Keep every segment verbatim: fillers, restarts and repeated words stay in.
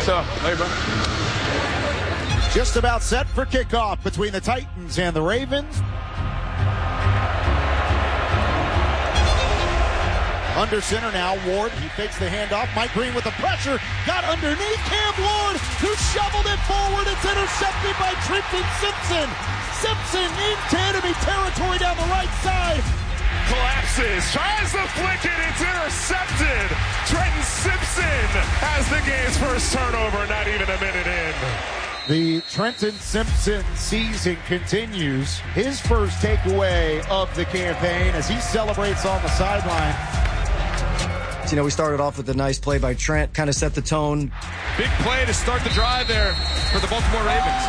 What's up? Hey, bro. Just about set for kickoff between the Titans and the Ravens. Under center now, Ward. He fakes the handoff. Mike Green with the pressure. Got underneath Cam Ward, who shoveled it forward. It's intercepted by Trenton Simpson. Simpson into enemy territory down the right side. Collapses, tries to flick it, it's intercepted. Trenton Simpson has the game's first turnover, not even a minute in. The Trenton Simpson season continues. His first takeaway of the campaign as he celebrates on the sideline. You know, we started off with a nice play by Trent, kind of set the tone. Big play to start the drive there for the Baltimore Ravens.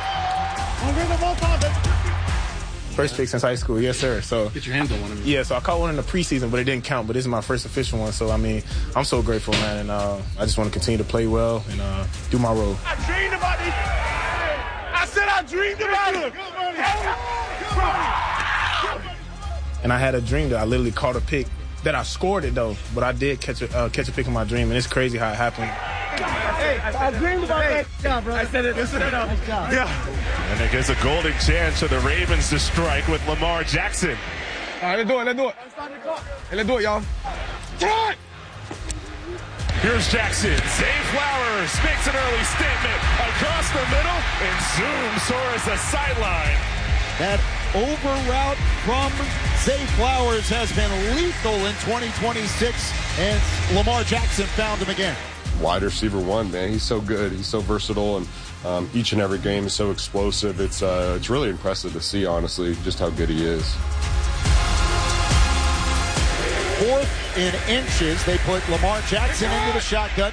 First pick since high school, yes, sir. So Get your hands on one of them. Yeah, so I caught one in the preseason, but it didn't count. But this is my first official one, so I mean, I'm so grateful, man, and uh, I just want to continue to play well and uh, do my role. I dreamed about it. I said I dreamed about it. And I had a dream that I literally caught a pick. That I scored it though, but I did catch a uh, catch a pick in my dream, and it's crazy how it happened. Hey, I dreamed about that job, bro. I said it. Listen it up. Yeah. And it gives a golden chance for the Ravens to strike with Lamar Jackson. All right, let's do it. Let's do it. Hey, let's do it, y'all. Here's Jackson. Zay Flowers makes an early statement across the middle and zooms towards the sideline. That over route from Zay Flowers has been lethal in twenty twenty-six, and Lamar Jackson found him again. Wide receiver one, man. He's so good. He's so versatile, and um, each and every game is so explosive. It's uh, it's really impressive to see, honestly, just how good he is. Fourth in inches, they put Lamar Jackson into the shotgun.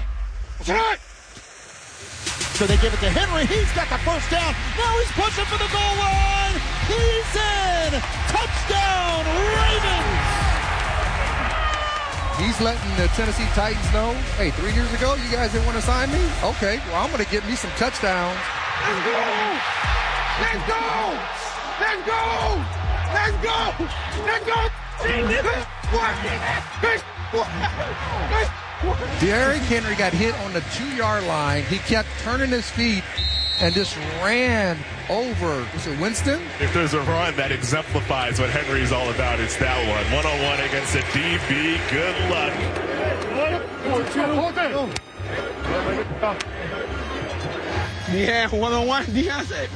So they give it to Henry. He's got the first down. Now he's pushing for the goal line. He's in. Touchdown, Ravens. He's letting the Tennessee Titans know, hey, three years ago, you guys didn't want to sign me? Okay, well, I'm going to get me some touchdowns. Let's go! Let's go! Let's go! Let's go! Let's go! Let's go! Derrick Henry got hit on the two-yard line. He kept turning his feet and just ran over, was it Winston? If there's a run that exemplifies what Henry's all about, it's that one. One-on-one against a D B. Good luck. Yeah, one-on-one, Deontay.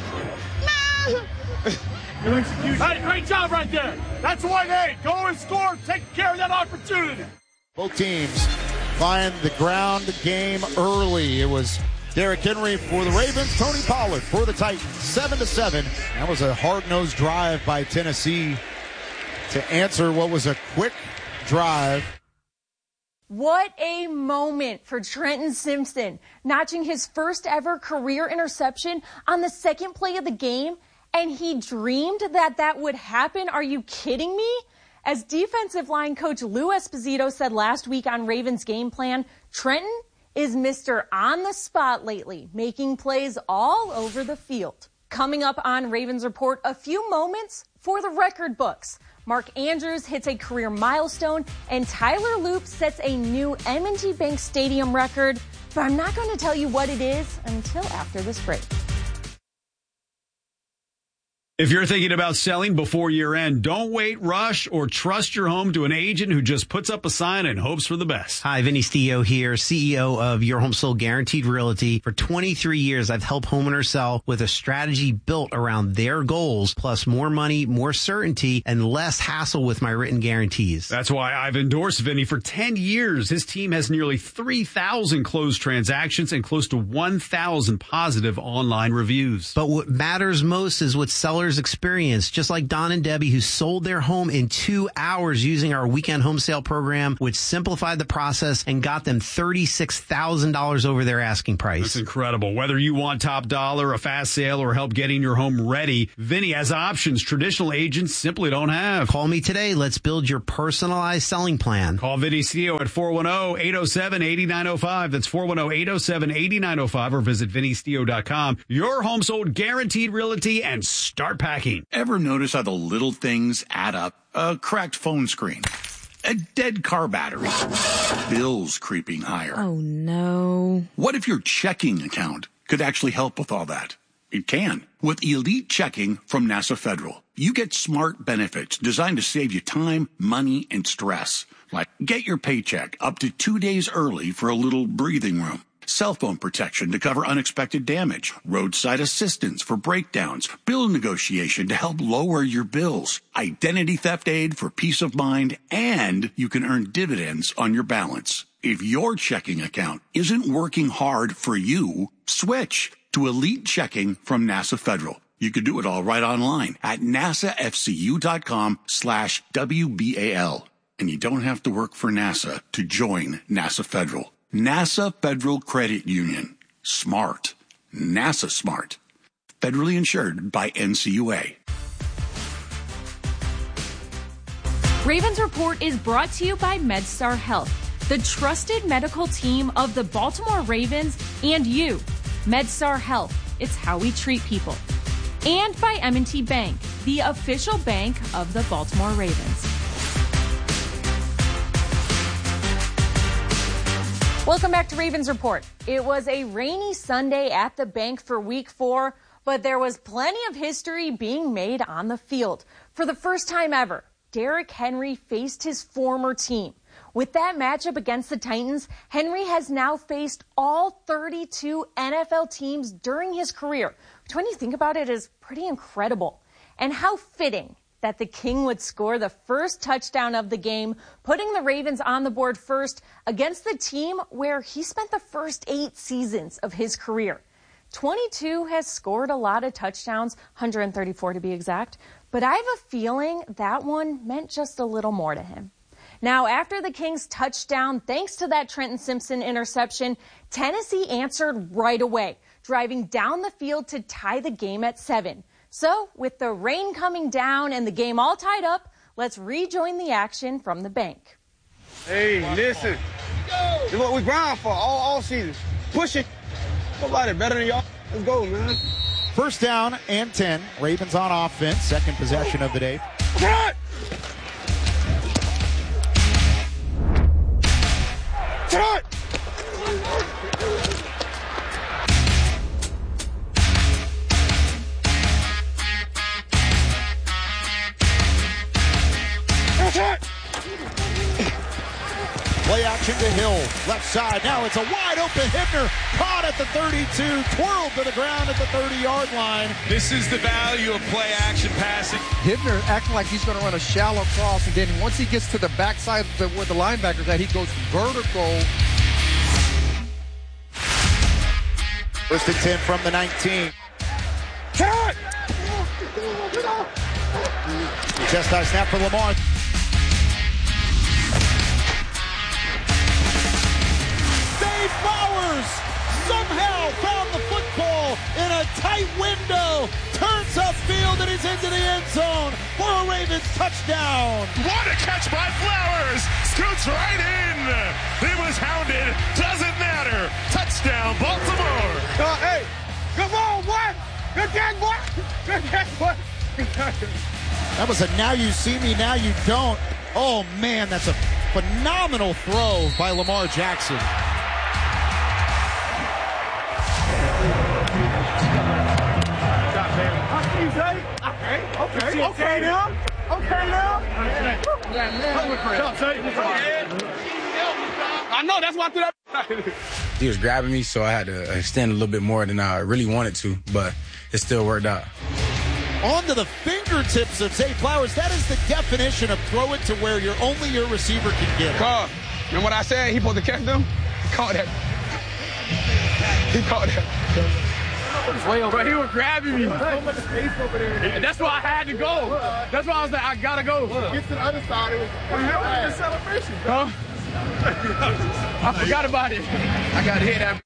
Hey, great job right there. That's one A. Go and score. Take care of that opportunity. Both teams find the ground game early. It was Derrick Henry for the Ravens, Tony Pollard for the Titans. Seven to seven. That was a hard-nosed drive by Tennessee to answer what was a quick drive. What a moment for Trenton Simpson, notching his first ever career interception on the second play of the game. And he dreamed that that would happen? Are you kidding me? As defensive line coach Lou Esposito said last week on Ravens Game Plan, Trenton is Mister On the Spot lately, making plays all over the field. Coming up on Ravens Report, a few moments for the record books. Mark Andrews hits a career milestone, and Tyler Loop sets a new M and T Bank Stadium record. But I'm not going to tell you what it is until after this break. If you're thinking about selling before year end, don't wait, rush, or trust your home to an agent who just puts up a sign and hopes for the best. Hi, Vinny Stio here, C E O of Your Home Sold Guaranteed Realty. For twenty-three years, I've helped homeowners sell with a strategy built around their goals, plus more money, more certainty, and less hassle with my written guarantees. That's why I've endorsed Vinny for ten years. His team has nearly three thousand closed transactions and close to one thousand positive online reviews. But what matters most is what sellers experience, just like Don and Debbie, who sold their home in two hours using our weekend home sale program, which simplified the process and got them thirty-six thousand dollars over their asking price. That's incredible. Whether you want top dollar, a fast sale, or help getting your home ready, Vinny has options traditional agents simply don't have. Call me today. Let's build your personalized selling plan. Call Vinny Stio at four one zero, eight zero seven, eight nine zero five. That's four one zero, eight zero seven, eight nine zero five, or visit vinny stio dot com. Your Home Sold Guaranteed Realty, and start packing. Ever notice how the little things add up? A cracked phone screen, A dead car battery. Bills creeping higher. Oh, no. What if your checking account could actually help with all that? It can. With Elite Checking from NASA Federal, you get smart benefits designed to save you time, money, and stress. Like get your paycheck up to two days early for a little breathing room. Cell phone protection to cover unexpected damage, roadside assistance for breakdowns, bill negotiation to help lower your bills, identity theft aid for peace of mind, and you can earn dividends on your balance. If your checking account isn't working hard for you, switch to Elite Checking from NASA Federal. You can do it all right online at nasafcu.com slash WBAL. And you don't have to work for NASA to join NASA Federal. NASA Federal Credit Union. Smart. NASA smart. Federally insured by N C U A. Ravens Report is brought to you by MedStar Health, the trusted medical team of the Baltimore Ravens and you. MedStar Health, it's how we treat people. And by M and T Bank, the official bank of the Baltimore Ravens. Welcome back to Ravens Report. It was a rainy Sunday at the bank for week four, but there was plenty of history being made on the field. For the first time ever, Derrick Henry faced his former team. With that matchup against the Titans, Henry has now faced all thirty-two N F L teams during his career, which when you think about it is pretty incredible. And how fitting that the King would score the first touchdown of the game, putting the Ravens on the board first against the team where he spent the first eight seasons of his career. twenty-two has scored a lot of touchdowns, one hundred thirty-four to be exact, but I have a feeling that one meant just a little more to him. Now, after the Kings' touchdown, thanks to that Trenton Simpson interception, Tennessee answered right away, driving down the field to tie the game at seven. So, with the rain coming down and the game all tied up, let's rejoin the action from the bank. Hey, listen. This is what we grind for all, all season. Push it. Nobody better than y'all. Let's go, man. First down and ten. Ravens on offense. Second possession of the day. Front! Front! Play action to Hill, left side. Now it's a wide open Hibner, caught at the thirty-two, twirled to the ground at the thirty-yard line. This is the value of play action passing. Hibner acting like he's going to run a shallow cross, and then once he gets to the backside of the, where the linebacker's at, he goes vertical. First and ten from the nineteen. Cut! Chest high snap for Lamar. Dave Flowers somehow found the football in a tight window, turns upfield, and he's into the end zone for a Ravens touchdown. What a catch by Flowers! Scoots right in. He was hounded. Doesn't matter. Touchdown, Baltimore. Uh, hey, come on, boy. Good catch, boy. Good catch, boy. That was a now you see me, now you don't. Oh, man, that's a phenomenal throw by Lamar Jackson. Okay, okay, okay now. Okay now. I know, that's why I threw that. He was grabbing me, so I had to extend a little bit more than I really wanted to, but it still worked out. On to the fingertips of Zay Flowers. That is the definition of throw it to where you're only your receiver can get it. Carl, remember what I said? He supposed to catch them? He caught that. He caught that. But he was grabbing me. So much space over there. And that's why I had to go. That's why I was like, I gotta go. Get to the other side. It was the celebration. Huh? I forgot about it. I gotta hit that.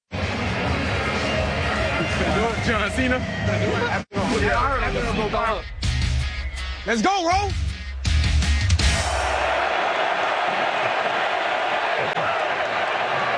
John Cena. Let's go, bro.